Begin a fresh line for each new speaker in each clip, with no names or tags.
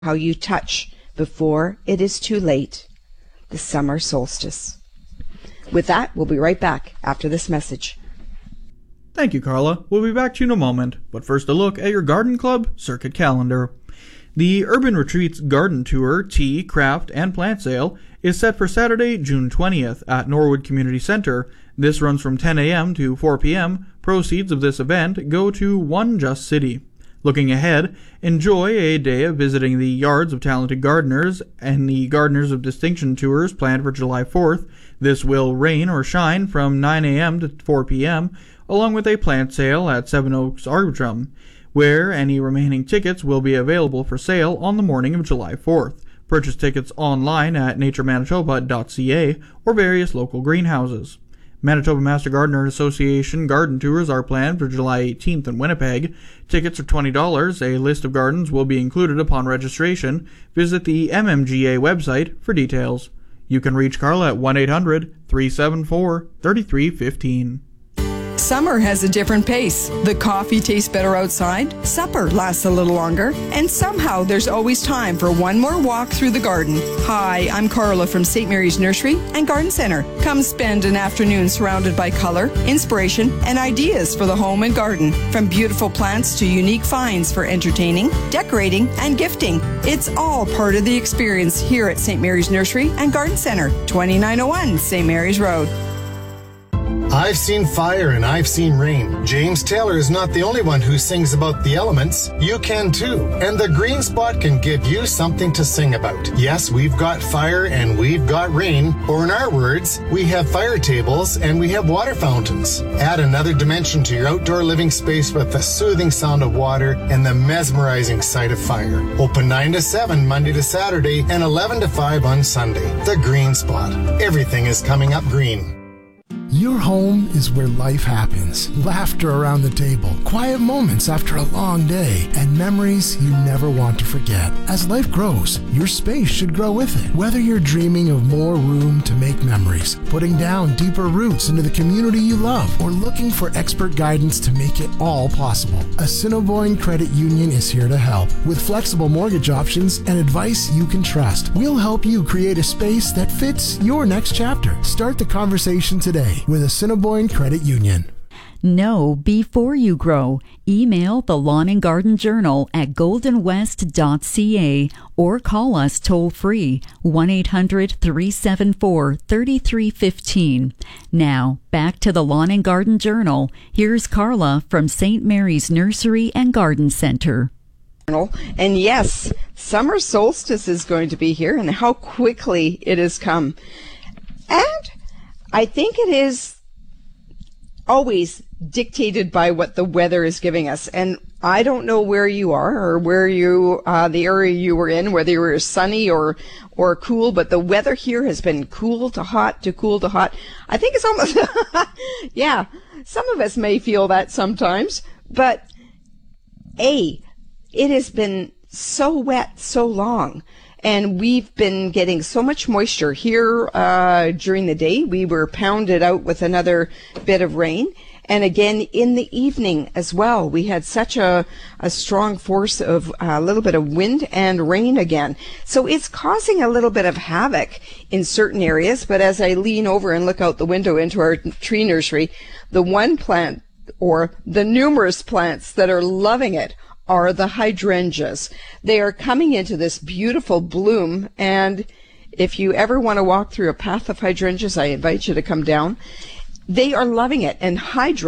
how you touch before it is too late, the summer solstice. With that, we'll be right back after this message.
Thank you, Carla. We'll be back to you in a moment, but first a look at your Garden Club Circuit calendar. The Urban Retreats Garden Tour, Tea, Craft, and Plant Sale is set for Saturday, June 20th at Norwood Community Center. This runs from 10 a.m. to 4 p.m. Proceeds of this event go to One Just City. Looking ahead, enjoy a day of visiting the yards of talented gardeners and the Gardeners of Distinction tours planned for July 4th. This will rain or shine from 9 a.m. to 4 p.m., along with a plant sale at Seven Oaks Arbitrum, where any remaining tickets will be available for sale on the morning of July 4th. Purchase tickets online at naturemanitoba.ca or various local greenhouses. Manitoba Master Gardener Association garden tours are planned for July 18th in Winnipeg. Tickets are $20. A list of gardens will be included upon registration. Visit the MMGA website for details. You can reach Carla at 1-800-374-3315.
Summer has a different pace. The coffee tastes better outside, supper lasts a little longer, and somehow there's always time for one more walk through the garden. Hi, I'm Carla from St. Mary's Nursery and Garden Center. Come spend an afternoon surrounded by color, inspiration, and ideas for the home and garden. From beautiful plants to unique finds for entertaining, decorating, and gifting. It's all part of the experience here at St. Mary's Nursery and Garden Center, 2901 St. Mary's Road.
I've seen fire and I've seen rain. James Taylor is not the only one who sings about the elements. You can too. And the Green Spot can give you something to sing about. Yes, we've got fire and we've got rain. Or in our words, we have fire tables and we have water fountains. Add another dimension to your outdoor living space with the soothing sound of water and the mesmerizing sight of fire. Open 9 to 7 Monday to Saturday and 11 to 5 on Sunday. The Green Spot. Everything is coming up green.
Your home is where life happens. Laughter around the table, quiet moments after a long day, and memories you never want to forget. As life grows, your space should grow with it. Whether you're dreaming of more room to make memories, putting down deeper roots into the community you love, or looking for expert guidance to make it all possible, Assiniboine Credit Union is here to help. With flexible mortgage options and advice you can trust, we'll help you create a space that fits your next chapter. Start the conversation today with Assiniboine Credit Union.
Know before you grow. Email the Lawn and Garden Journal at goldenwest.ca or call us toll-free 1-800-374-3315. Now, back to the Lawn and Garden Journal. Here's Carla from St. Mary's Nursery and Garden Center.
And yes, summer solstice is going to be here, and how quickly it has come. And I think it is always dictated by what the weather is giving us. And I don't know where you are or where you, the area you were in, whether you were sunny or cool, but the weather here has been cool to hot to cool to hot. I think it's almost, yeah, some of us may feel that sometimes, but it has been so wet so long. And we've been getting so much moisture here during the day. We were pounded out with another bit of rain. And again, in the evening as well, we had such a strong force of a little bit of wind and rain again. So it's causing a little bit of havoc in certain areas. But as I lean over and look out the window into our tree nursery, the one plant or the numerous plants that are loving it are the hydrangeas. They are coming into this beautiful bloom, and if you ever want to walk through a path of hydrangeas, I invite you to come down. They are loving it. And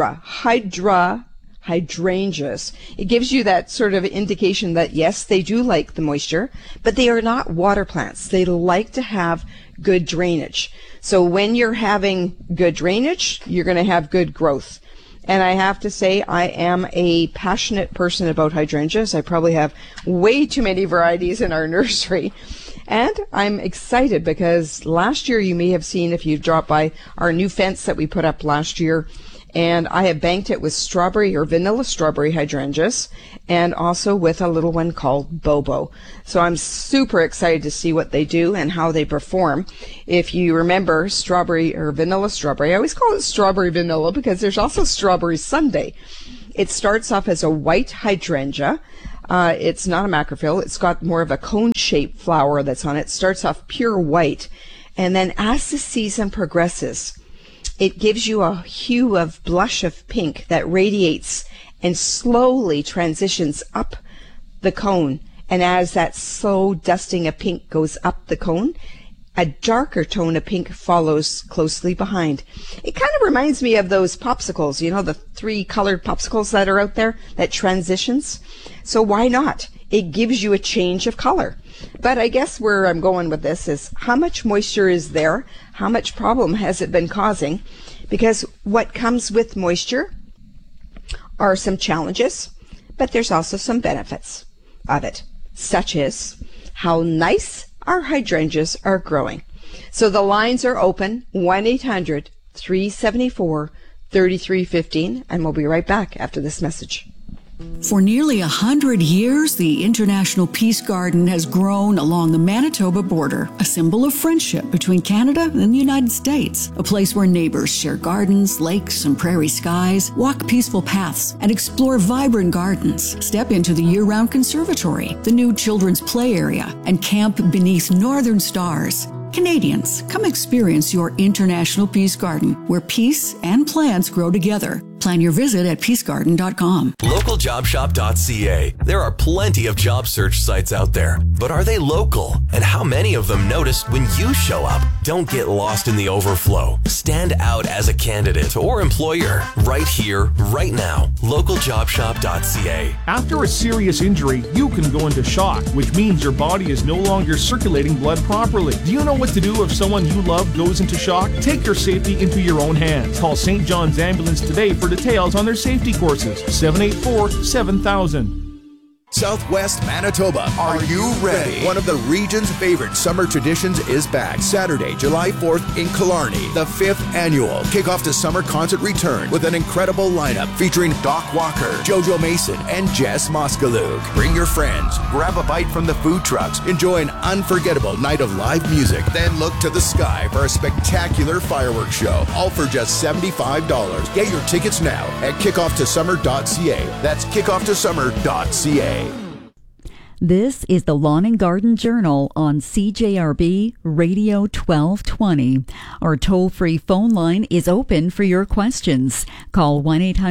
hydrangeas, it gives you that sort of indication that yes, they do like the moisture, but they are not water plants. They like to have good drainage. So when you're having good drainage, you're going to have good growth. And I have to say, I am a passionate person about hydrangeas. I probably have way too many varieties in our nursery. And I'm excited because last year, you may have seen if you've dropped by our new fence that we put up last year, and I have banked it with strawberry or vanilla strawberry hydrangeas and also with a little one called Bobo. So I'm super excited to see what they do and how they perform. If you remember strawberry or vanilla strawberry, I always call it strawberry vanilla because there's also strawberry sundae. It starts off as a white hydrangea. It's not a macrophyll. It's got more of a cone-shaped flower that's on it. It starts off pure white. And then as the season progresses, it gives you a hue of blush of pink that radiates and slowly transitions up the cone. And as that slow dusting of pink goes up the cone, a darker tone of pink follows closely behind. It kind of reminds me of those popsicles, you know, the 3 colored popsicles that are out there that transitions. So why not? It gives you a change of color. But I guess where I'm going with this is how much moisture is there? How much problem has it been causing? Because what comes with moisture are some challenges, but there's also some benefits of it, such as how nice our hydrangeas are growing. So the lines are open, 1-800-374-3315, and we'll be right back after this message.
For nearly 100 years, the International Peace Garden has grown along the Manitoba border, a symbol of friendship between Canada and the United States, a place where neighbors share gardens, lakes, and prairie skies, walk peaceful paths, and explore vibrant gardens. Step into the year-round conservatory, the new children's play area, and camp beneath northern stars. Canadians, come experience your International Peace Garden, where peace and plants grow together. Plan your visit at peacegarden.com.
Localjobshop.ca. There are plenty of job search sites out there, but are they local? And how many of them notice when you show up? Don't get lost in the overflow. Stand out as a candidate or employer right here, right now. Localjobshop.ca.
After a serious injury, you can go into shock, which means your body is no longer circulating blood properly. Do you know what to do if someone you love goes into shock? Take your safety into your own hands. Call St. John's Ambulance today for details on their safety courses. 784-7000.
Southwest Manitoba, are you ready? One of the region's favorite summer traditions is back. Saturday, July 4th in Killarney. The 5th annual Kickoff to Summer concert return with an incredible lineup featuring Doc Walker, Jojo Mason, and Jess Moskaluk. Bring your friends, grab a bite from the food trucks, enjoy an unforgettable night of live music, then look to the sky for a spectacular fireworks show, all for just $75. Get your tickets now at kickofftoSummer.ca. That's kickofftoSummer.ca.
This is the Lawn and Garden Journal on CJRB Radio 1220. Our toll-free phone line is open for your questions. Call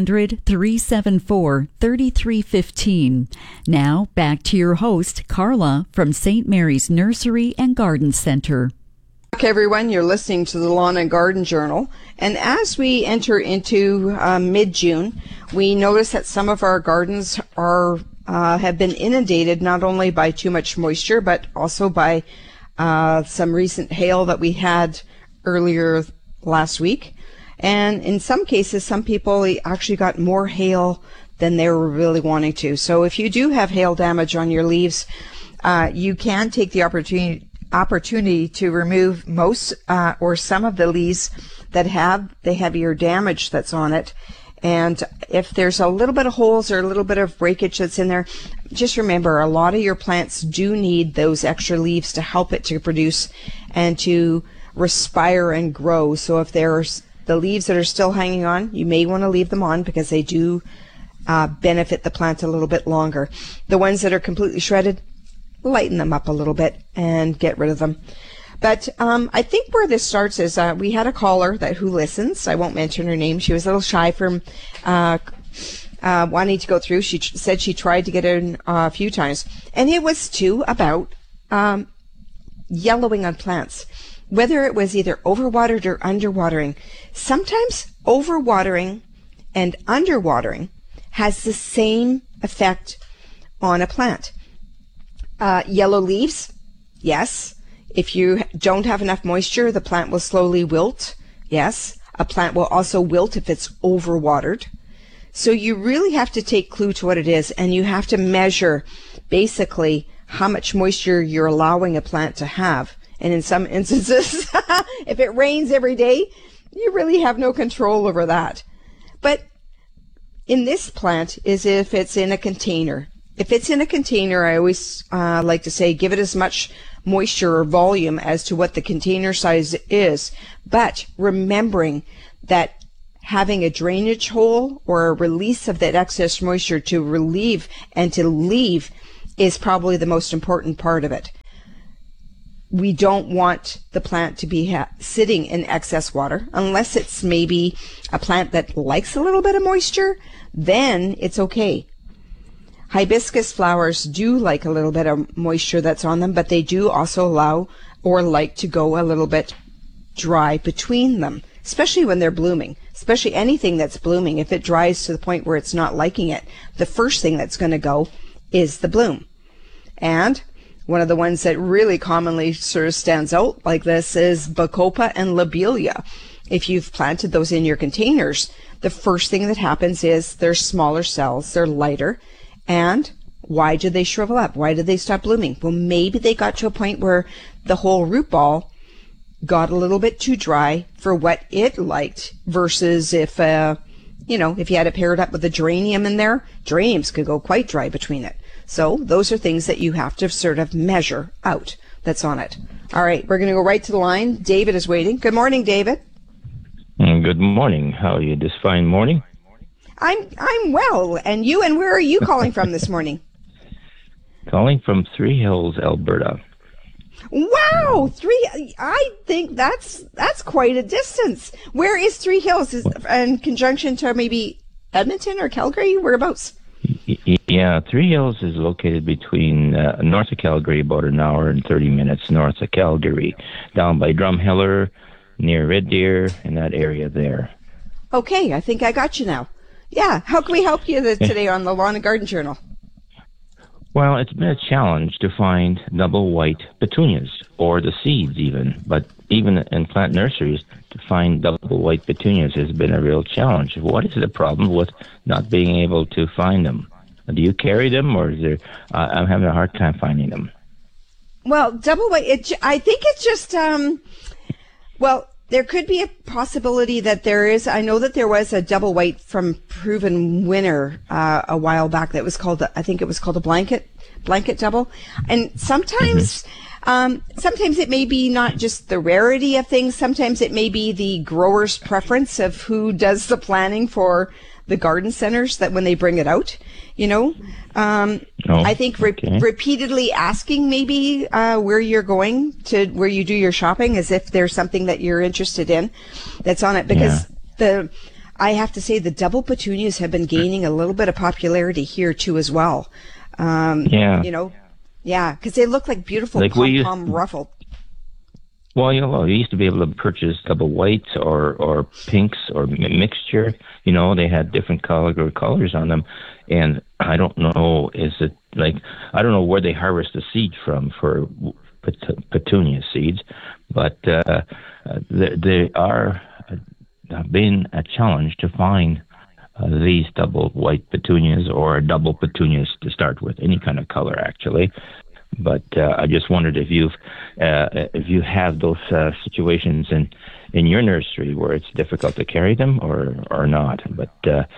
1-800-374-3315. Now, back to your host, Carla, from St. Mary's Nursery and Garden Center.
Okay, everyone, you're listening to the Lawn and Garden Journal. And as we enter into mid-June, we notice that some of our gardens are have been inundated not only by too much moisture, but also by some recent hail that we had earlier last week. And in some cases, some people actually got more hail than they were really wanting to. So if you do have hail damage on your leaves, you can take the opportunity to remove most or some of the leaves that have the heavier damage that's on it. And if there's a little bit of holes or a little bit of breakage that's in there, just remember a lot of your plants do need those extra leaves to help it to produce and to respire and grow. So if there's the leaves that are still hanging on, you may want to leave them on because they do benefit the plant a little bit longer. The ones that are completely shredded, lighten them up a little bit and get rid of them. But I think where this starts is we had a caller who listens. I won't mention her name. She was a little shy from wanting to go through. She said she tried to get in a few times. And it was too about yellowing on plants, whether it was either overwatered or underwatering. Sometimes overwatering and underwatering has the same effect on a plant. Yellow leaves, yes. If you don't have enough moisture, the plant will slowly wilt. Yes, a plant will also wilt if it's overwatered. So you really have to take clue to what it is, and you have to measure basically how much moisture you're allowing a plant to have. And in some instances, if it rains every day, you really have no control over that. But in this plant is if it's in a container. If it's in a container, I always like to say give it as much moisture or volume as to what the container size is, but remembering that having a drainage hole or a release of that excess moisture to relieve and to leave is probably the most important part of it. We don't want the plant to be sitting in excess water unless it's maybe a plant that likes a little bit of moisture, then it's okay. Hibiscus flowers do like a little bit of moisture that's on them, but they do also allow or like to go a little bit dry between them, especially when they're blooming. Especially anything that's blooming, if it dries to the point where it's not liking it, the first thing that's going to go is the bloom. And one of the ones that really commonly sort of stands out like this is Bacopa and Lobelia. If you've planted those in your containers, the first thing that happens is they're smaller cells, they're lighter. And why do they shrivel up? Why did they stop blooming? Well, maybe they got to a point where the whole root ball got a little bit too dry for what it liked, versus if you had it paired up with a geranium in there, geraniums could go quite dry between it. So those are things that you have to sort of measure out that's on it. All right, we're going to go right to the line. David is waiting. Good morning, David.
Good morning. How are you this fine morning?
I'm well. And you, and where are you calling from this morning?
Calling from Three Hills, Alberta.
Wow, I think that's quite a distance. Where is Three Hills? Is in conjunction to maybe Edmonton or Calgary? Whereabouts?
Yeah, Three Hills is located between north of Calgary, about an hour and 30 minutes north of Calgary, down by Drumheller, near Red Deer, in that area there.
Okay, I think I got you now. Yeah, how can we help you today on the Lawn and Garden Journal?
Well, it's been a challenge to find double white petunias, or the seeds even. But even in plant nurseries, to find double white petunias has been a real challenge. What is the problem with not being able to find them? Do you carry them, or is there? I'm having a hard time finding them.
Well, double white, I think it's just, there could be a possibility that there is. I know that there was a double white from Proven Winner a while back that was called, I think it was called a blanket double. And sometimes, sometimes it may be not just the rarity of things. Sometimes it may be the grower's preference of who does the planning for the garden centers, that when they bring it out, I think repeatedly asking maybe where you're going to, where you do your shopping, as if there's something that you're interested in that's on it. Because I have to say the double petunias have been gaining a little bit of popularity here too as well. Because they look like beautiful pom-pom ruffled.
Well, you used to be able to purchase double whites or pinks or mixture. They had different colors on them. And I don't know, I don't know where they harvest the seeds from for petunia seeds, but they are been a challenge to find these double white petunias, or double petunias to start with, any kind of color actually. But I just wondered if you have those situations in your nursery where it's difficult to carry them or not. But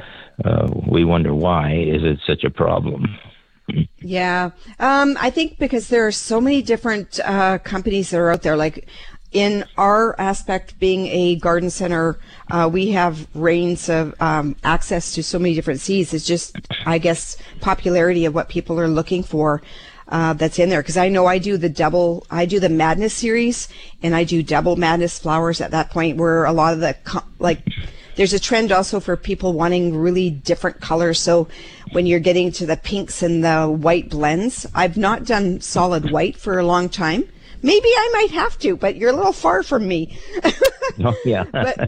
we wonder, why is it such a problem?
Yeah, I think because there are so many different companies that are out there. Like in our aspect, being a garden center, we have range of access to so many different seeds. It's just, I guess, popularity of what people are looking for. That's in there, because I know I do the Madness series, and I do double Madness flowers at that point, where a lot of the there's a trend also for people wanting really different colors. So when you're getting to the pinks and the white blends, I've not done solid white for a long time. Maybe I might have to, but you're a little far from me.
Oh, yeah.
But,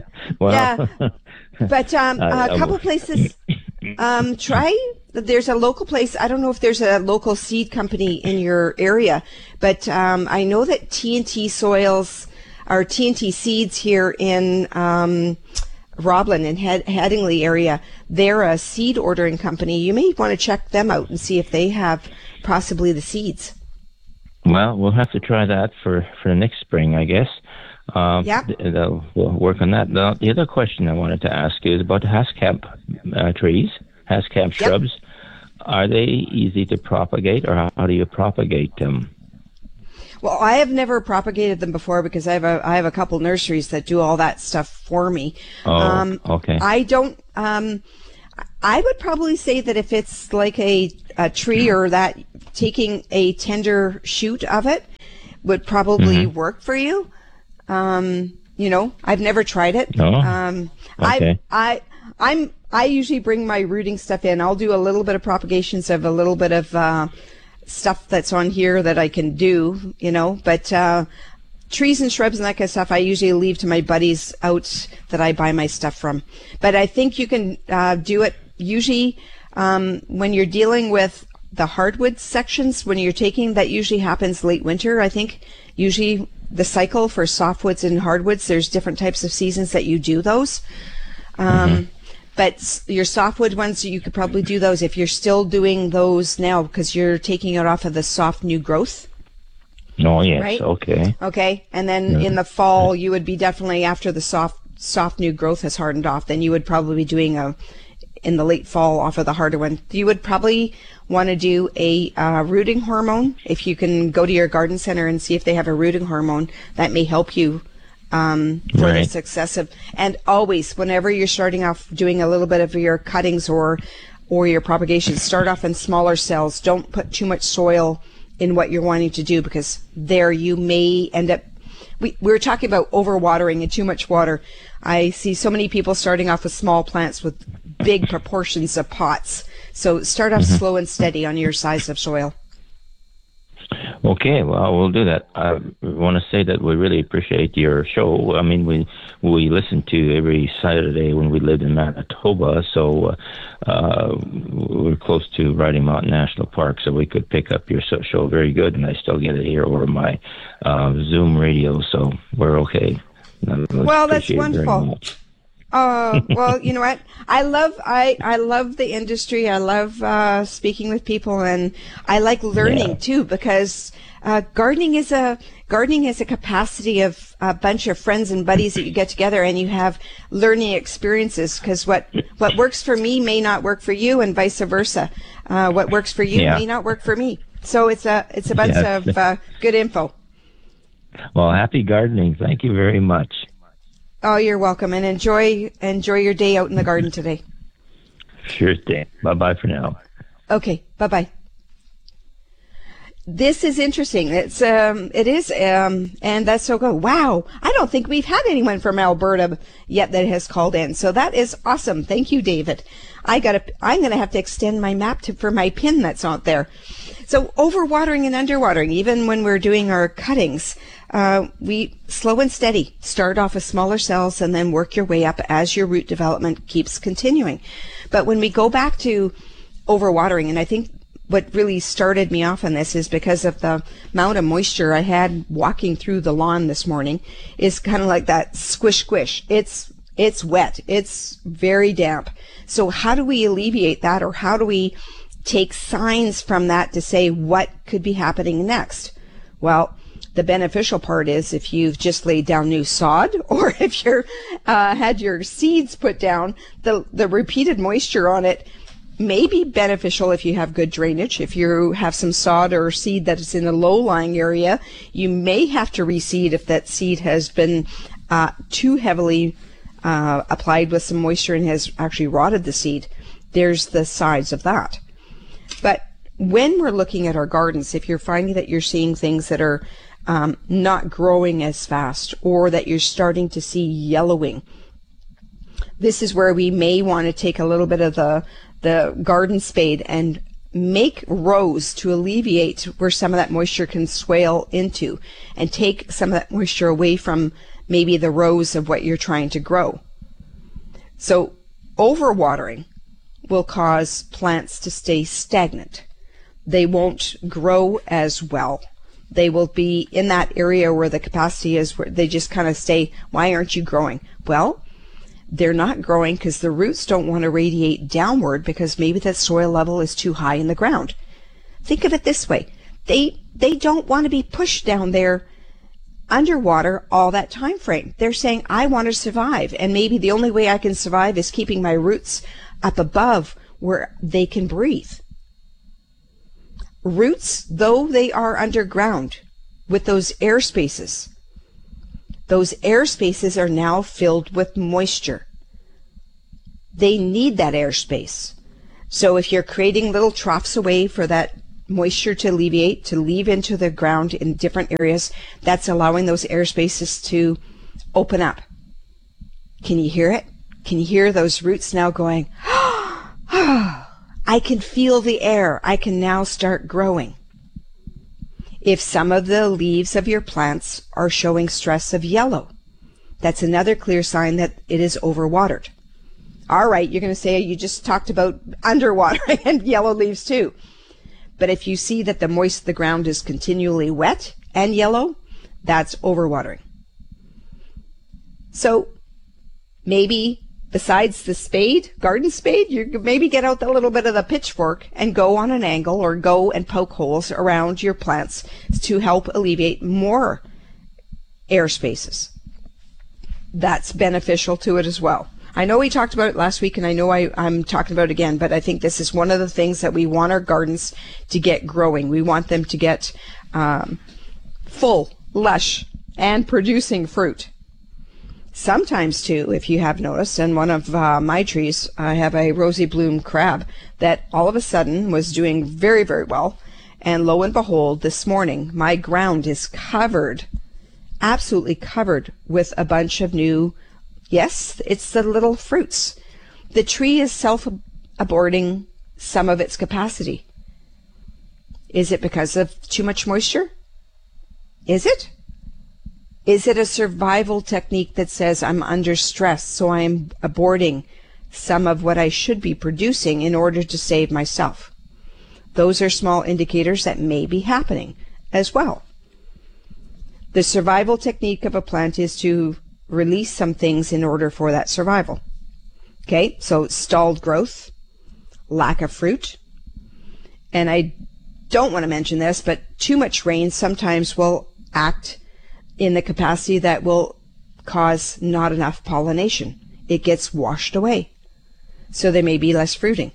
but a couple places there's a local place. I don't know if there's a local seed company in your area, but I know that TNT Soils or TNT Seeds here in Roblin and Headingley area, they're a seed ordering company. You may want to check them out and see if they have possibly the seeds.
Well, we'll have to try that for next spring, I guess. We'll work on that. The other question I wanted to ask you is about Haskap trees, Haskap shrubs. Are they easy to propagate, or how do you propagate them?
Well, I have never propagated them before because I have a couple nurseries that do all that stuff for me.
Oh, okay.
I don't. I would probably say that if it's like a tree or that, taking a tender shoot of it would probably work for you. I've never tried it.
Oh, okay.
I usually bring my rooting stuff in. I'll do a little bit of propagations of a little bit of stuff that's on here that I can do, but trees and shrubs and that kind of stuff I usually leave to my buddies out that I buy my stuff from. But I think you can do it usually when you're dealing with the hardwood sections, when you're taking, that usually happens late winter. I think usually the cycle for softwoods and hardwoods, there's different types of seasons that you do those. But your softwood ones, you could probably do those if you're still doing those now because you're taking it off of the soft new growth.
Oh, yes.
Right?
Okay.
Okay. And then in the fall, you would be definitely, after the soft new growth has hardened off, then you would probably be doing in the late fall off of the harder one. You would probably want to do a rooting hormone. If you can go to your garden center and see if they have a rooting hormone, that may help you for the success of, and always whenever you're starting off doing a little bit of your cuttings or your propagation, start off in smaller cells. Don't put too much soil in what you're wanting to do, because there you may end up, we were talking about overwatering and too much water. I see so many people starting off with small plants with big proportions of pots. So start off slow and steady on your size of soil.
Okay, well, we'll do that. I want to say that we really appreciate your show. I mean, we listen to every Saturday when we lived in Manitoba, so we're close to Riding Mountain National Park, so we could pick up your show very good, and I still get it here over my Zoom radio, so we're okay.
Well, that's wonderful. Well, you know what? I love the industry. I love speaking with people, and I like learning too, because gardening is a capacity of a bunch of friends and buddies that you get together and you have learning experiences, because what works for me may not work for you, and vice versa. What works for you may not work for me. So it's a bunch of good info.
Well, happy gardening. Thank you very much.
Oh, you're welcome, and enjoy your day out in the garden today.
Sure thing. Bye-bye for now.
Okay, bye-bye. This is interesting. It is, and that's so good. Wow, I don't think we've had anyone from Alberta yet that has called in, so that is awesome. Thank you, David. I'm gonna have to extend my map for my pin that's out there. So overwatering and underwatering, even when we're doing our cuttings, we slow and steady. Start off with smaller cells and then work your way up as your root development keeps continuing. But when we go back to overwatering, and I think what really started me off on this is because of the amount of moisture I had walking through the lawn this morning, is kind of like that squish squish. It's wet. It's very damp. So how do we alleviate that, or how do we take signs from that to say what could be happening next? Well, the beneficial part is if you've just laid down new sod, or if you're had your seeds put down, the repeated moisture on it may be beneficial if you have good drainage. If you have some sod or seed that is in a low-lying area, you may have to reseed if that seed has been too heavily applied with some moisture and has actually rotted the seed. There's the sides of that. But when we're looking at our gardens, if you're finding that you're seeing things that are not growing as fast, or that you're starting to see yellowing, this is where we may want to take a little bit of the garden spade and make rows to alleviate where some of that moisture can swale into, and take some of that moisture away from maybe the rows of what you're trying to grow. So overwatering will cause plants to stay stagnant. They won't grow as well. They will be in that area where the capacity is, where they just kind of stay, why aren't you growing? Well, they're not growing because the roots don't want to radiate downward, because maybe that soil level is too high in the ground. Think of it this way. They don't want to be pushed down there underwater all that time frame. They're saying, I want to survive, and maybe the only way I can survive is keeping my roots up above where they can breathe. Roots, though they are underground, with those air spaces. Those air spaces are now filled with moisture. They need that air space. So if you're creating little troughs away for that moisture to alleviate, to leave into the ground in different areas, that's allowing those air spaces to open up. Can you hear it? Can you hear those roots now going, I can feel the air. I can now start growing. If some of the leaves of your plants are showing stress of yellow, that's another clear sign that it is overwatered. All right, you're going to say you just talked about underwatering and yellow leaves too. But if you see that the ground is continually wet and yellow, that's overwatering. So maybe besides the garden spade, you could maybe get out a little bit of the pitchfork and go on an angle or go and poke holes around your plants to help alleviate more air spaces. That's beneficial to it as well. I know we talked about it last week, and I know I'm talking about it again, but I think this is one of the things that we want our gardens to get growing. We want them to get full, lush, and producing fruit. Sometimes, too, if you have noticed, in one of my trees, I have a rosy bloom crab that all of a sudden was doing very, very well. And lo and behold, this morning, my ground is covered, absolutely covered with a bunch of new, yes, it's the little fruits. The tree is self-aborting some of its capacity. Is it because of too much moisture? Is it? Is it a survival technique that says I'm under stress, so I'm aborting some of what I should be producing in order to save myself? Those are small indicators that may be happening as well. The survival technique of a plant is to release some things in order for that survival. Okay, so stalled growth, lack of fruit, and I don't want to mention this, but too much rain sometimes will act in the capacity that will cause not enough pollination. It gets washed away. So there may be less fruiting.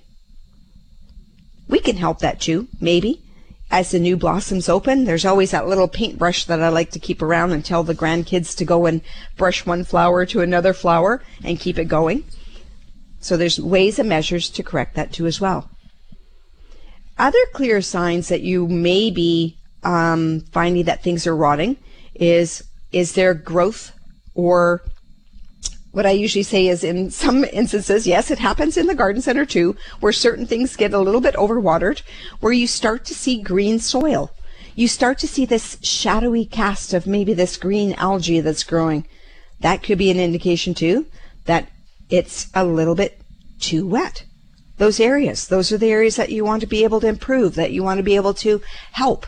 We can help that too, maybe. As the new blossoms open, there's always that little paintbrush that I like to keep around and tell the grandkids to go and brush one flower to another flower and keep it going. So there's ways and measures to correct that too as well. Other clear signs that you may be finding that things are rotting is there growth, or what I usually say is, in some instances, yes, it happens in the garden center too, where certain things get a little bit overwatered, where you start to see green soil. You start to see this shadowy cast of maybe this green algae that's growing. That could be an indication too that it's a little bit too wet. Those are the areas that you want to be able to improve, that you want to be able to help.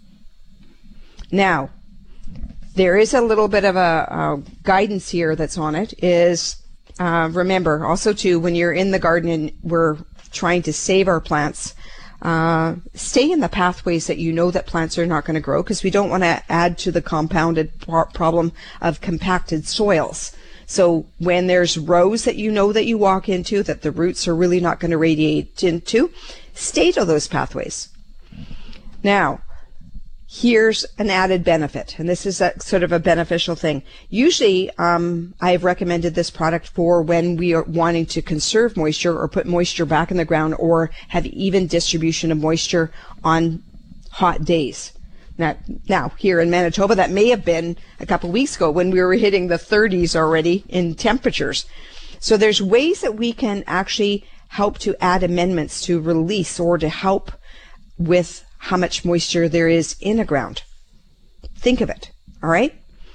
Now, there is a little bit of a guidance here that's on it, is remember also too, when you're in the garden and we're trying to save our plants, stay in the pathways that you know that plants are not going to grow, because we don't want to add to the compounded problem of compacted soils. So when there's rows that you know that you walk into that the roots are really not going to radiate into, stay to those pathways. Now, here's an added benefit, and this is a sort of a beneficial thing. Usually, I've recommended this product for when we are wanting to conserve moisture or put moisture back in the ground, or have even distribution of moisture on hot days. Now, here in Manitoba, that may have been a couple weeks ago when we were hitting the 30s already in temperatures. So there's ways that we can actually help to add amendments to release or to help with how much moisture there is in the ground. Think of it, all right?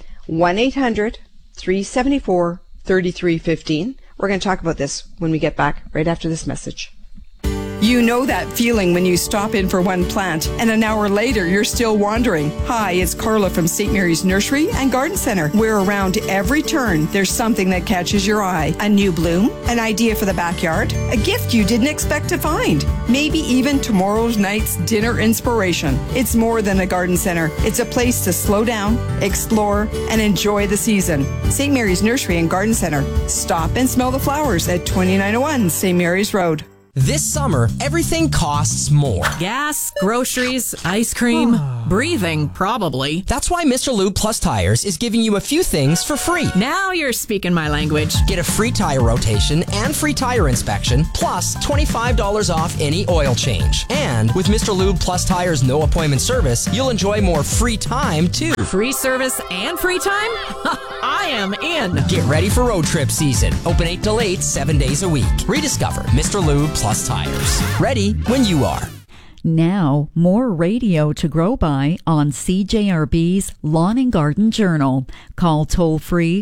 1-800-374-3315. We're going to talk about this when we get back right after this message.
You know that feeling when you stop in for one plant and an hour later you're still wandering. Hi, it's Carla from St. Mary's Nursery and Garden Center, where around every turn there's something that catches your eye. A new bloom, an idea for the backyard, a gift you didn't expect to find, maybe even tomorrow's night's dinner inspiration. It's more than a garden center. It's a place to slow down, explore, and enjoy the season. St. Mary's Nursery and Garden Center. Stop and smell the flowers at 2901 St. Mary's Road.
This summer, everything costs more.
Gas, groceries, ice cream, breathing, probably.
That's why Mr. Lube Plus Tires is giving you a few things for free.
Now you're speaking my language.
Get a free tire rotation and free tire inspection, plus $25 off any oil change. And with Mr. Lube Plus Tires no appointment service, you'll enjoy more free time too.
Free service and free time? I am in.
Get ready for road trip season. Open 8 till 8, 7 days a week. Rediscover Mr. Lube Plus Tires. Ready when you are.
Now, more radio to grow by on CJRB's Lawn and Garden Journal. Call toll-free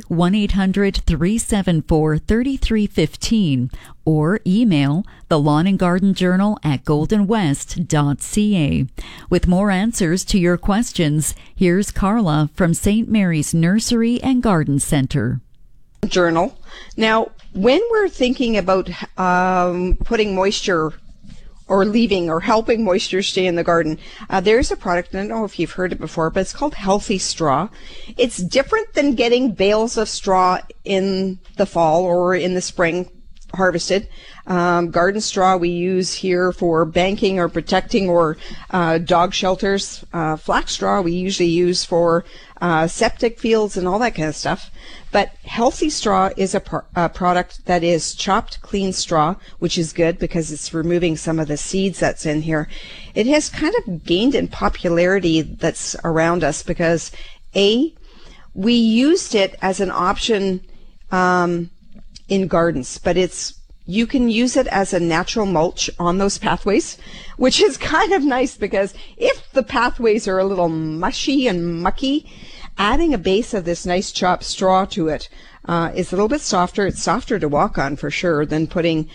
1-800-374-3315 or email the Lawn and Garden Journal at goldenwest.ca. With more answers to your questions, here's Carla from St. Mary's Nursery and Garden Center.
Journal. Now, when we're thinking about putting moisture or leaving or helping moisture stay in the garden, there's a product, I don't know if you've heard it before, but it's called Healthy Straw. It's different than getting bales of straw in the fall or in the spring harvested. Garden straw we use here for banking or protecting or dog shelters. Flax straw we usually use for septic fields and all that kind of stuff. But Healthy Straw is a product that is chopped clean straw, which is good because it's removing some of the seeds that's in here. It has kind of gained in popularity that's around us because we used it as an option in gardens, but you can use it as a natural mulch on those pathways, which is kind of nice because if the pathways are a little mushy and mucky, adding a base of this nice chopped straw to it is a little bit softer. It's softer to walk on for sure than putting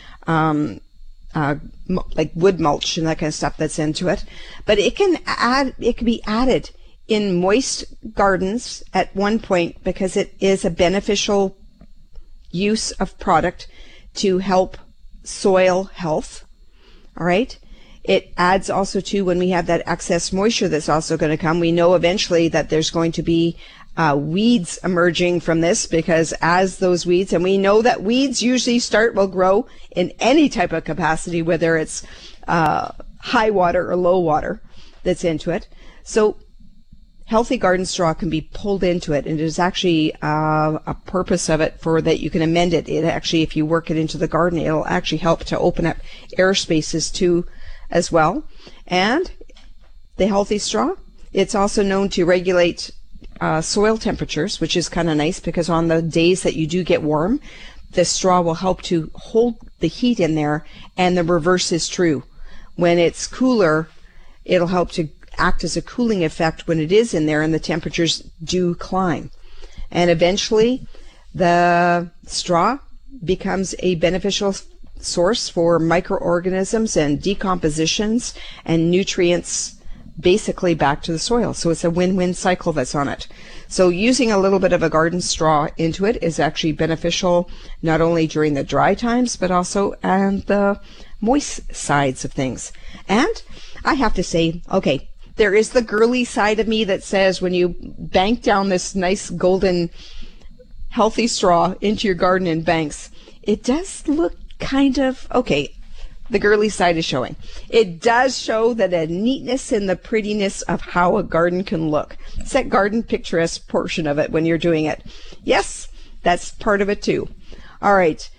like wood mulch and that kind of stuff that's into it. But it can be added in moist gardens at one point because it is a beneficial use of product to help soil health. All right. It adds also to when we have that excess moisture that's also going to come. We know eventually that there's going to be weeds emerging from this because as those weeds, and we know that weeds usually will grow in any type of capacity, whether it's high water or low water that's into it. So Healthy Garden Straw can be pulled into it, and there's actually a purpose of it for that you can amend it. It actually, if you work it into the garden, it'll actually help to open up air spaces too as well. And the Healthy Straw, it's also known to regulate soil temperatures, which is kind of nice because on the days that you do get warm, the straw will help to hold the heat in there, and the reverse is true. When it's cooler, it'll help to act as a cooling effect when it is in there and the temperatures do climb. And eventually the straw becomes a beneficial source for microorganisms and decompositions and nutrients basically back to the soil. So it's a win-win cycle that's on it. So using a little bit of a garden straw into it is actually beneficial not only during the dry times but also on the moist sides of things. And I have to say, okay, there is the girly side of me that says when you bank down this nice golden healthy straw into your garden in banks, it does look kind of, okay, the girly side is showing. It does show that a neatness and the prettiness of how a garden can look. It's that garden picturesque portion of it when you're doing it. Yes, that's part of it too. All right.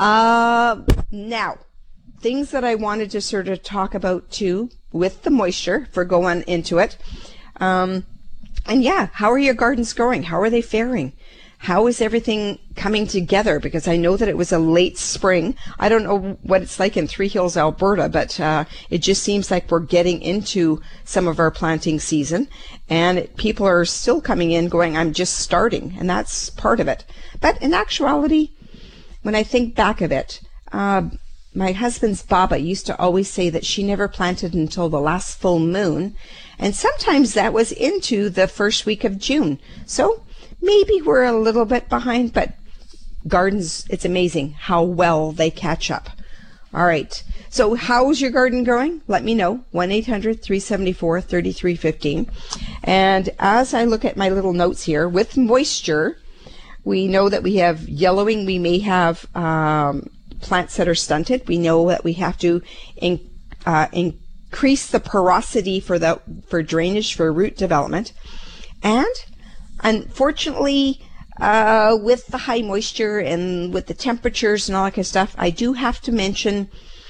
Now, things that I wanted to sort of talk about too with the moisture for going into it. And yeah, how are your gardens growing? How are they faring? How is everything coming together? Because I know that it was a late spring. I don't know what it's like in Three Hills, Alberta, but it just seems like we're getting into some of our planting season. And people are still coming in going, I'm just starting. And that's part of it. But in actuality, when I think back of it, my husband's Baba used to always say that she never planted until the last full moon. And sometimes that was into the first week of June. So maybe we're a little bit behind, but gardens, it's amazing how well they catch up. All right. So how's your garden growing? Let me know. 1-800-374-3315. And as I look at my little notes here, with moisture, we know that we have yellowing. We may have plants that are stunted. We know that we have to increase the porosity for drainage, for root development. And unfortunately, with the high moisture and with the temperatures and all that kind of stuff, I do have to mention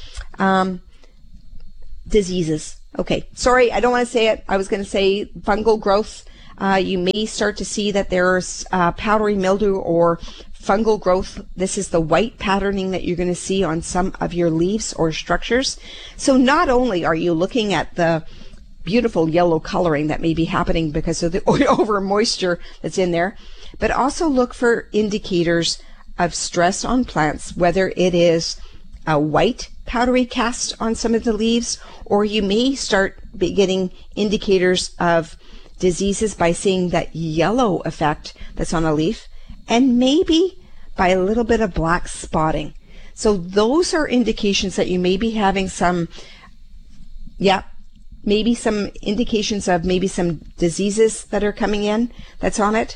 diseases. Okay, sorry, I don't want to say it. I was going to say fungal growth. You may start to see that there's powdery mildew or fungal growth. This is the white patterning that you're going to see on some of your leaves or structures. So not only are you looking at the beautiful yellow coloring that may be happening because of the over moisture that's in there, but also look for indicators of stress on plants, whether it is a white powdery cast on some of the leaves, or you may start getting indicators of diseases by seeing that yellow effect that's on a leaf, and maybe by a little bit of black spotting. So those are indications that you may be having maybe some indications of maybe some diseases that are coming in that's on it.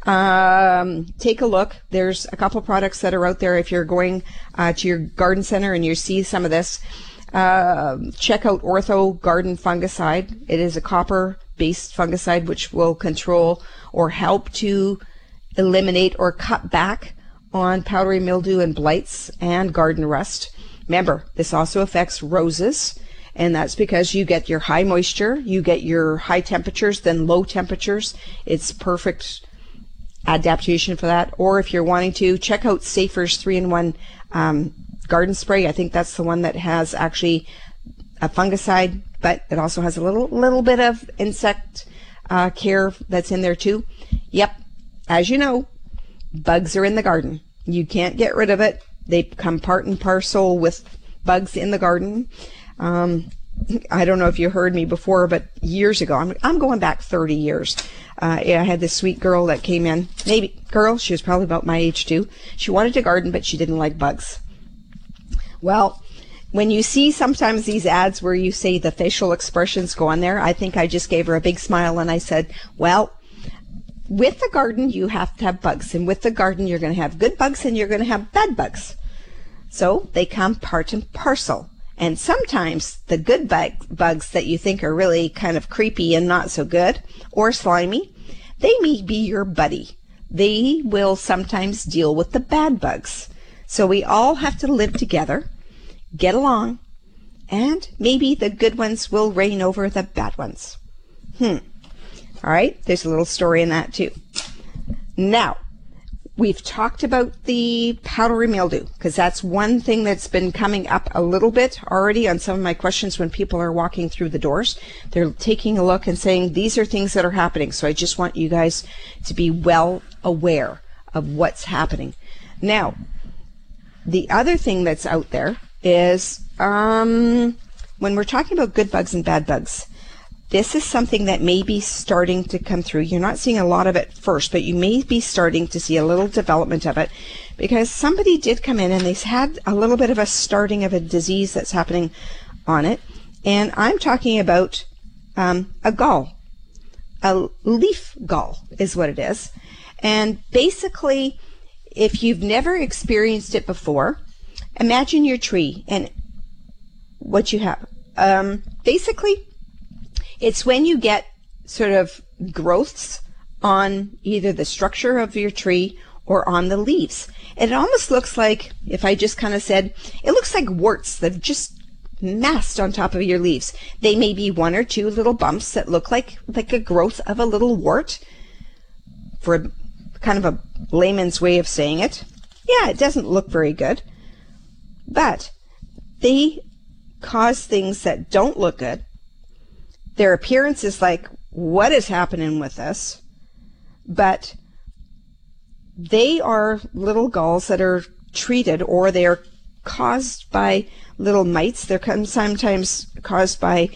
Take a look. There's a couple products that are out there. If you're going to your garden center and you see some of this, check out Ortho Garden Fungicide. It is a copper-based fungicide which will control or help to eliminate or cut back on powdery mildew and blights and garden rust. Remember, this also affects roses, and that's because you get your high moisture, you get your high temperatures, then low temperatures. It's perfect adaptation for that. Or if you're wanting to, check out Safer's 3-in-1 garden spray. I think that's the one that has actually a fungicide, but it also has a little bit of insect care that's in there too. Yep, as you know, bugs are in the garden. You can't get rid of it. They come part and parcel with bugs in the garden. I don't know if you heard me before, but years ago, I'm going back 30 years. I had this sweet girl that came in. She was probably about my age too. She wanted to garden, but she didn't like bugs. Well, when you see sometimes these ads where you say the facial expressions go on there, I think I just gave her a big smile and I said, well, with the garden, you have to have bugs. And with the garden, you're going to have good bugs and you're going to have bad bugs. So they come part and parcel. And sometimes the good bugs that you think are really kind of creepy and not so good or slimy, they may be your buddy. They will sometimes deal with the bad bugs. So we all have to live together, get along, and maybe the good ones will reign over the bad ones. All right, there's a little story in that too. Now, we've talked about the powdery mildew because that's one thing that's been coming up a little bit already on some of my questions when people are walking through the doors. They're taking a look and saying these are things that are happening. So I just want you guys to be well aware of what's happening. Now, the other thing that's out there is when we're talking about good bugs and bad bugs, this is something that may be starting to come through. You're not seeing a lot of it first, but you may be starting to see a little development of it because somebody did come in and they've had a little bit of a starting of a disease that's happening on it. And I'm talking about a gall. A leaf gall is what it is. And basically, if you've never experienced it before, imagine your tree and what you have. Basically, it's when you get sort of growths on either the structure of your tree or on the leaves. And it almost looks like, if I just kind of said, it looks like warts that have just massed on top of your leaves. They may be one or two little bumps that look like a growth of a little wart, for kind of a layman's way of saying it. Yeah, it doesn't look very good, but they cause things that don't look good. Their appearance is like, what is happening with this? But they are little galls that are treated, or they are caused by little mites. They're sometimes caused by,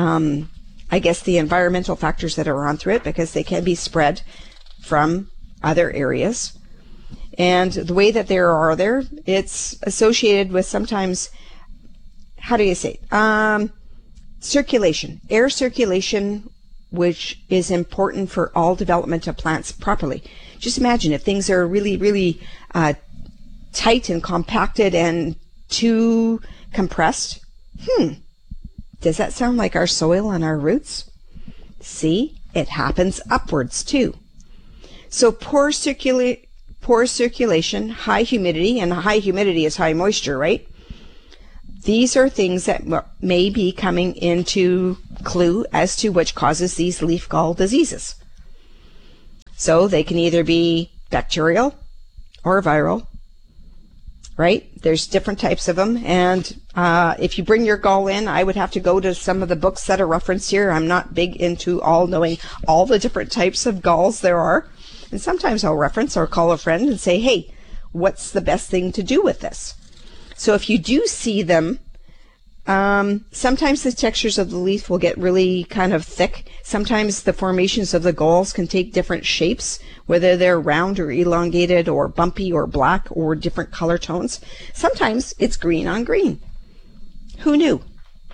I guess, the environmental factors that are on through it, because they can be spread from other areas. And the way that they are there, it's associated with sometimes, how do you say it? Circulation, air circulation, which is important for all development of plants properly. Just imagine if things are really, really tight and compacted and too compressed? Does that sound like our soil and our roots? See, it happens upwards too. So poor circulation, high humidity, and high humidity is high moisture, right? These are things that may be coming into clue as to which causes these leaf gall diseases. So they can either be bacterial or viral, right? There's different types of them. And if you bring your gall in, I would have to go to some of the books that are referenced here. I'm not big into knowing all the different types of galls there are. And sometimes I'll reference or call a friend and say, hey, what's the best thing to do with this? So if you do see them, sometimes the textures of the leaf will get really kind of thick. Sometimes the formations of the galls can take different shapes, whether they're round or elongated or bumpy or black or different color tones. Sometimes it's green on green. Who knew?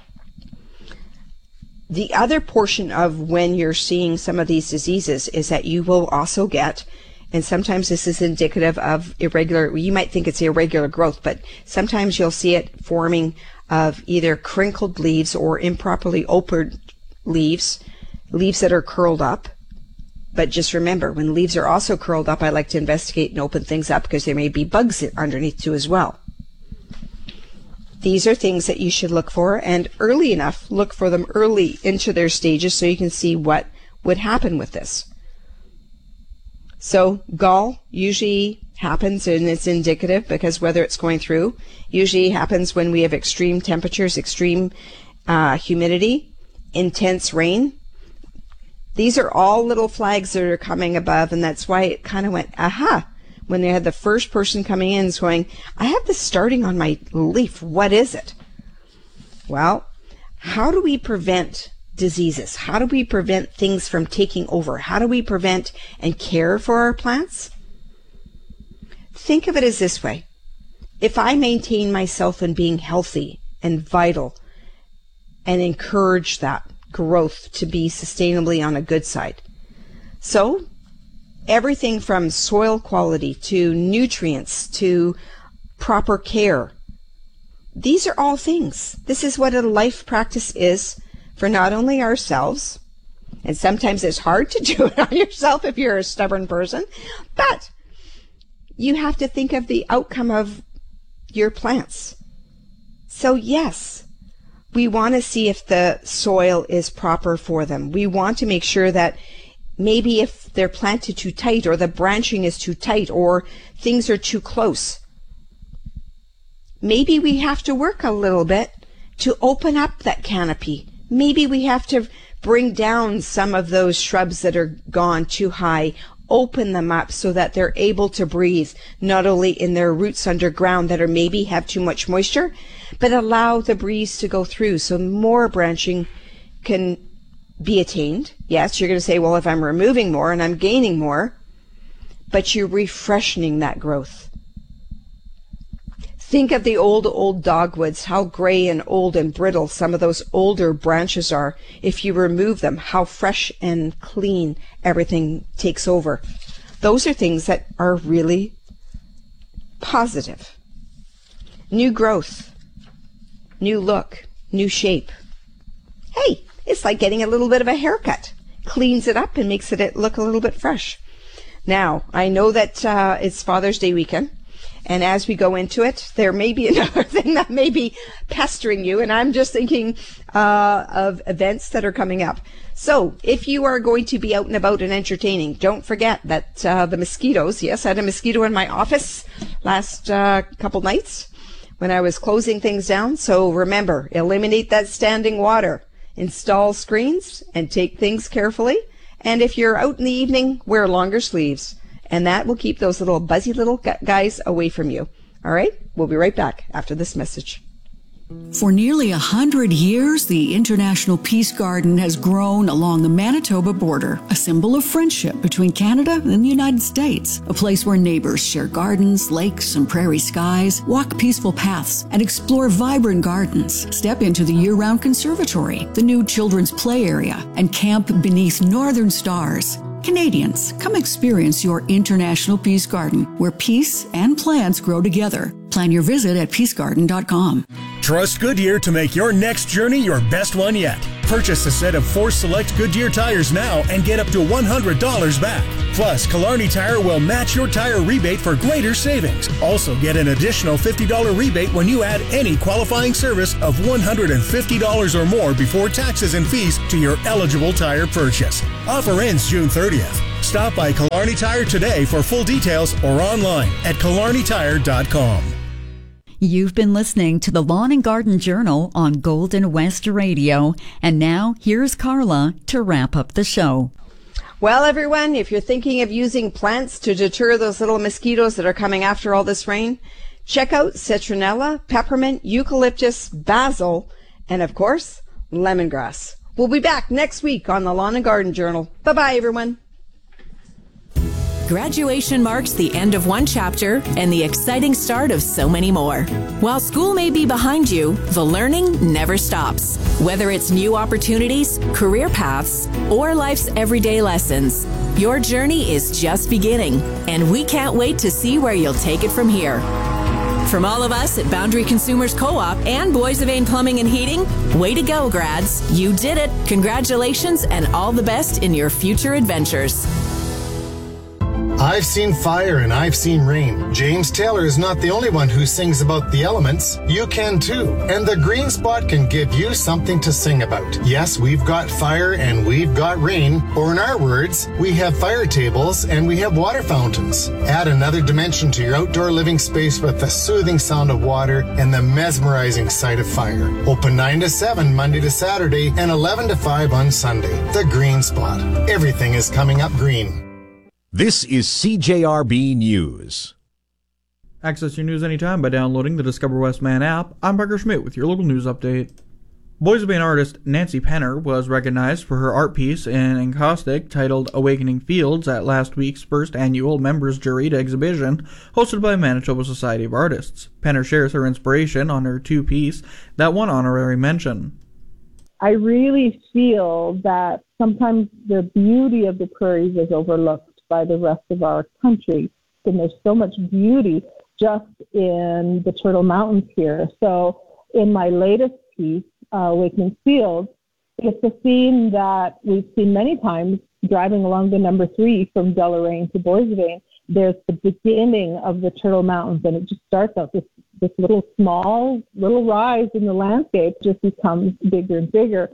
The other portion of when you're seeing some of these diseases is that you will also get, and sometimes this is indicative of irregular, you might think it's irregular growth, but sometimes you'll see it forming of either crinkled leaves or improperly opened leaves that are curled up. But just remember, when leaves are also curled up, I like to investigate and open things up because there may be bugs underneath too as well. These are things that you should look for, and early enough, look for them early into their stages so you can see what would happen with this. So gall usually happens, and it's indicative because whether it's going through, usually happens when we have extreme temperatures, extreme humidity, intense rain. These are all little flags that are coming above, and that's why it kind of went, aha, when they had the first person coming in going, I have this starting on my leaf. What is it? Well, how do we prevent diseases? How do we prevent things from taking over? How do we prevent and care for our plants? Think of it as this way. If I maintain myself in being healthy and vital and encourage that growth to be sustainably on a good side. So everything from soil quality to nutrients to proper care. These are all things. This is what a life practice is for not only ourselves, and sometimes it's hard to do it on yourself if you're a stubborn person, but you have to think of the outcome of your plants. So yes, we want to see if the soil is proper for them. We want to make sure that maybe if they're planted too tight or the branching is too tight or things are too close, maybe we have to work a little bit to open up that canopy. Maybe we have to bring down some of those shrubs that are gone too high, open them up so that they're able to breathe, not only in their roots underground that are maybe have too much moisture, but allow the breeze to go through so more branching can be attained. Yes, you're going to say, well, if I'm removing more and I'm gaining more, but you're refreshing that growth. Think of the old dogwoods, how gray and old and brittle some of those older branches are. If you remove them, how fresh and clean everything takes over. Those are things that are really positive. New growth, new look, new shape. Hey, it's like getting a little bit of a haircut. Cleans it up and makes it look a little bit fresh. Now, I know that it's Father's Day weekend. And as we go into it, there may be another thing that may be pestering you. And I'm just thinking of events that are coming up. So if you are going to be out and about and entertaining, don't forget that the mosquitoes, yes, I had a mosquito in my office last couple nights when I was closing things down. So remember, eliminate that standing water, install screens, and take things carefully. And if you're out in the evening, wear longer sleeves. And that will keep those little buzzy little guys away from you. All right? We'll be right back after this message.
For nearly 100 years, the International Peace Garden has grown along the Manitoba border, a symbol of friendship between Canada and the United States, a place where neighbors share gardens, lakes, and prairie skies, walk peaceful paths, and explore vibrant gardens. Step into the year-round conservatory, the new children's play area, and camp beneath northern stars. Canadians, come experience your International Peace Garden, where peace and plants grow together. Plan your visit at peacegarden.com.
Trust Goodyear to make your next journey your best one yet. Purchase a set of 4 select Goodyear tires now and get up to $100 back. Plus, Killarney Tire will match your tire rebate for greater savings. Also, get an additional $50 rebate when you add any qualifying service of $150 or more before taxes and fees to your eligible tire purchase. Offer ends June 30th. Stop by Killarney Tire today for full details or online at killarneytire.com.
You've been listening to the Lawn and Garden Journal on Golden West Radio. And now, here's Carla to wrap up the show.
Well, everyone, if you're thinking of using plants to deter those little mosquitoes that are coming after all this rain, check out citronella, peppermint, eucalyptus, basil, and of course, lemongrass. We'll be back next week on the Lawn and Garden Journal. Bye-bye, everyone.
Graduation marks the end of one chapter and the exciting start of so many more. While school may be behind you, the learning never stops. Whether it's new opportunities, career paths, or life's everyday lessons, your journey is just beginning, and we can't wait to see where you'll take it from here. From all of us at Boundary Consumers Co-op and Boissevain Plumbing and Heating, way to go, grads. You did it. Congratulations and all the best in your future adventures.
I've seen fire and I've seen rain. James Taylor is not the only one who sings about the elements. You can too. And the Green Spot can give you something to sing about. Yes, we've got fire and we've got rain. Or in our words, we have fire tables and we have water fountains. Add another dimension to your outdoor living space with the soothing sound of water and the mesmerizing sight of fire. Open 9 to 7 Monday to Saturday and 11 to 5 on Sunday. The Green Spot. Everything is coming up green.
This is CJRB News.
Access your news anytime by downloading the Discover West Man app. I'm Parker Schmidt with your local news update. Boissevain artist Nancy Penner was recognized for her art piece in encaustic titled Awakening Fields at last week's first annual Members Juried exhibition hosted by Manitoba Society of Artists. Penner shares her inspiration on her two-piece that won honorary mention.
I really feel that sometimes the beauty of the prairies is overlooked by the rest of our country. And there's so much beauty just in the Turtle Mountains here. So in my latest piece, Awakening Fields, it's a scene that we've seen many times driving along the number 3 from Deloraine to Boissevain. There's the beginning of the Turtle Mountains, and it just starts out this little rise in the landscape, just becomes bigger and bigger.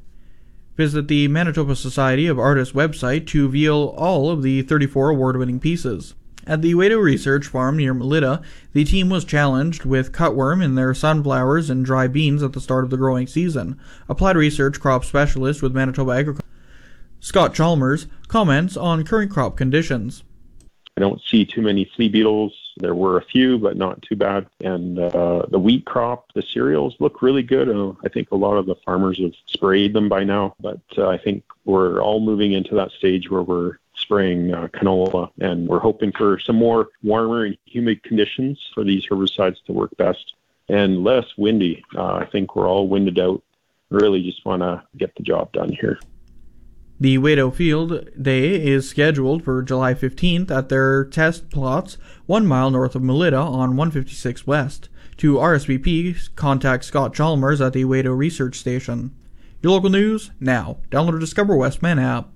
Visit the Manitoba Society of Artists website to view all of the 34 award-winning pieces. At the Wado Research Farm near Melita, the team was challenged with cutworm in their sunflowers and dry beans at the start of the growing season. Applied research crop specialist with Manitoba Agriculture, Scott Chalmers, comments on current crop conditions.
I don't see too many flea beetles. There were a few, but not too bad. And the wheat crop, the cereals look really good. I think a lot of the farmers have sprayed them by now, but I think we're all moving into that stage where we're spraying canola, and we're hoping for some more warmer and humid conditions for these herbicides to work best and less windy. I think we're all winded out. Really just want to get the job done here.
The Wado Field Day is scheduled for July 15th at their test plots 1 mile north of Melita on 156 West. To RSVP, contact Scott Chalmers at the Wado Research Station. Your local news, now. Download the Discover West Man app.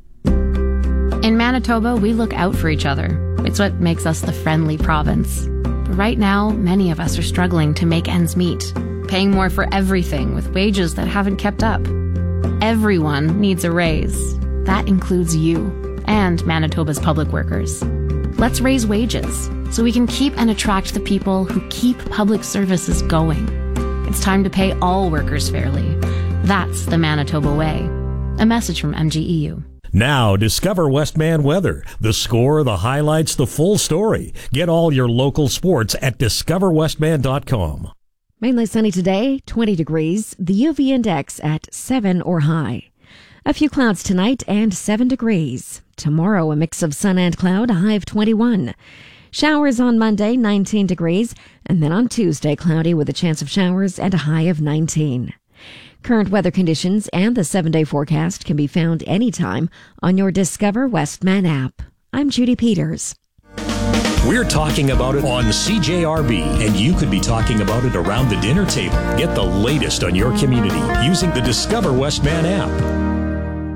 In Manitoba, we look out for each other. It's what makes us the friendly province. But right now, many of us are struggling to make ends meet, paying more for everything with wages that haven't kept up. Everyone needs a raise. That includes you and Manitoba's public workers. Let's raise wages so we can keep and attract the people who keep public services going. It's time to pay all workers fairly. That's the Manitoba way. A message from MGEU.
Now, Discover Westman weather. The score, the highlights, the full story. Get all your local sports at discoverwestman.com.
Mainly sunny today, 20 degrees. The UV index at 7 or high. A few clouds tonight and 7 degrees. Tomorrow, a mix of sun and cloud, a high of 21. Showers on Monday, 19 degrees. And then on Tuesday, cloudy with a chance of showers and a high of 19. Current weather conditions and the 7-day forecast can be found anytime on your Discover Westman app. I'm Judy Peters.
We're talking about it on CJRB, and you could be talking about it around the dinner table. Get the latest on your community using the Discover Westman app.